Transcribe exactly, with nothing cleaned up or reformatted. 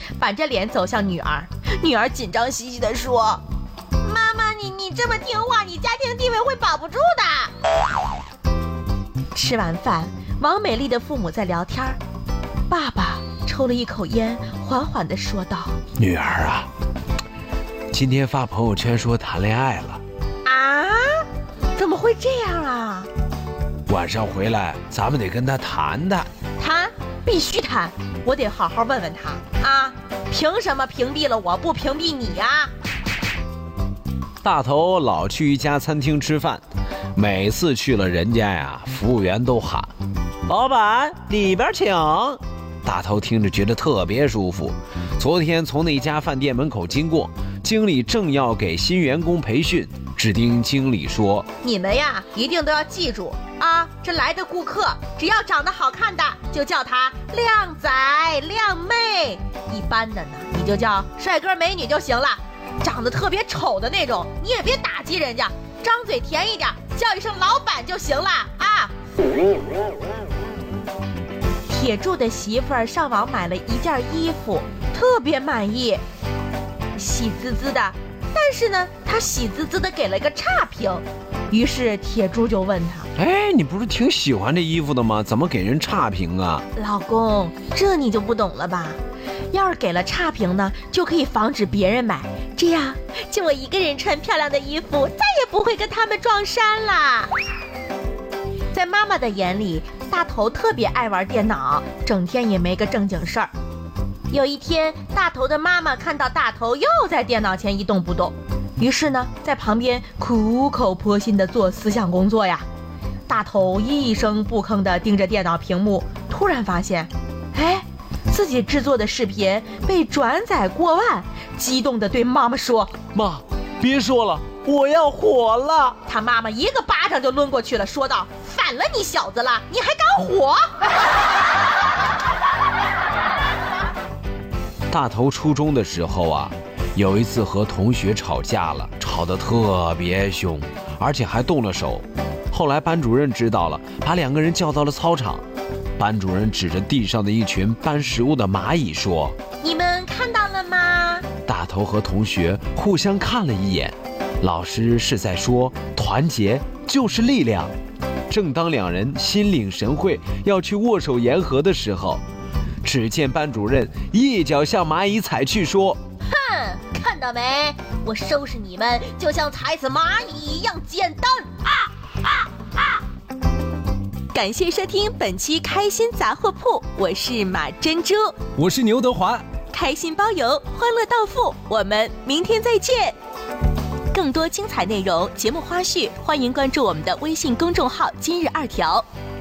板着脸走向女儿。女儿紧张兮兮地说：妈妈，你你这么听话，你家庭地位会保不住的。吃完饭，王美丽的父母在聊天，爸爸抽了一口烟，缓缓地说道： 女儿啊，今天发朋友圈说谈恋爱了。 啊？怎么会这样啊？ 晚上回来咱们得跟他谈谈。 谈？必须谈，我得好好问问他啊！凭什么屏蔽了我，不屏蔽你呀？ 大头老去一家餐厅吃饭，每次去了人家呀，服务员都喊：老板，里边请。大头听着觉得特别舒服。昨天从那家饭店门口经过，经理正要给新员工培训，只听经理说： 你们呀，一定都要记住啊，这来的顾客只要长得好看的，就叫他靓仔靓妹；一般的呢，你就叫帅哥美女就行了。长得特别丑的那种，你也别打击人家，张嘴甜一点，叫一声老板就行了啊。铁柱的媳妇儿上网买了一件衣服，特别满意，喜滋滋的，但是呢，他喜滋滋的给了个差评。于是铁柱就问他： 哎，你不是挺喜欢这衣服的吗？怎么给人差评啊？ 老公，这你就不懂了吧？要是给了差评呢，就可以防止别人买，这样就我一个人穿漂亮的衣服，再也不会跟他们撞衫啦。在妈妈的眼里，大头特别爱玩电脑，整天也没个正经事儿。有一天，大头的妈妈看到大头又在电脑前一动不动，于是呢，在旁边苦口婆心地做思想工作呀。大头一声不吭地盯着电脑屏幕，突然发现，哎，自己制作的视频被转载过万，激动地对妈妈说： 妈，别说了，我要火了。 他妈妈一个巴掌就抡过去了，说道：反了你小子了，你还敢火？ 大头初中的时候啊，有一次和同学吵架了，吵得特别凶，而且还动了手。后来班主任知道了，把两个人叫到了操场。班主任指着地上的一群搬食物的蚂蚁说： 你们看到了吗？ 大头和同学互相看了一眼，老师是在说团结就是力量。正当两人心领神会要去握手言和的时候，只见班主任一脚向蚂蚁踩去，说： 哼，看到没，我收拾你们就像踩死蚂蚁一样简单啊啊啊！感谢收听本期开心杂货铺，我是马珍珠， 我是牛德华， 开心包邮，欢乐到付，我们明天再见。更多精彩内容、节目花絮，欢迎关注我们的微信公众号今日二条。